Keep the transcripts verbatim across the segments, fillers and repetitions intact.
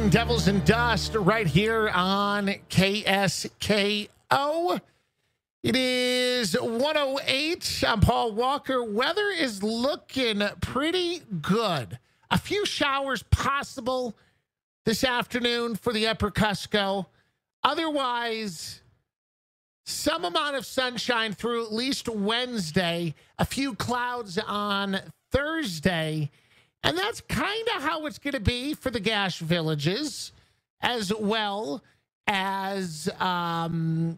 Talking Devils and Dust right here on K S K O. It is one oh eight. I'm Paul Walker. Weather is looking pretty good. A few showers possible this afternoon for the Upper Cusco. Otherwise, some amount of sunshine through at least Wednesday. A few clouds on Thursday. And that's kind of how it's going to be for the Gash Villages, as well as um,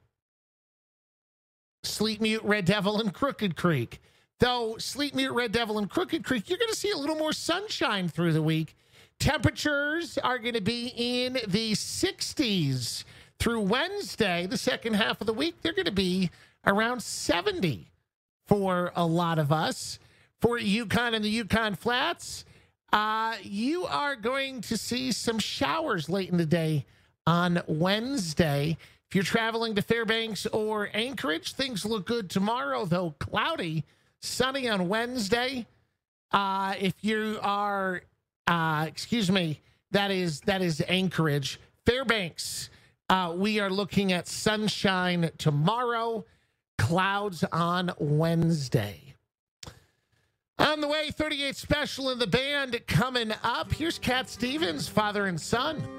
Sleet Mute, Red Devil, and Crooked Creek. Though Sleet Mute, Red Devil, and Crooked Creek, you're going to see a little more sunshine through the week. Temperatures are going to be in the sixties through Wednesday. The second half of the week, they're going to be around seventy for a lot of us. For Yukon and the Yukon Flats, uh, you are going to see some showers late in the day on Wednesday. If you're traveling to Fairbanks or Anchorage, things look good tomorrow, though cloudy, sunny on Wednesday. Uh, if you are, uh, excuse me, that is that is Anchorage. Fairbanks, uh, we are looking at sunshine tomorrow, clouds on Wednesday. On the way, thirty-eight Special in the band coming up. Here's Cat Stevens, Father and Son.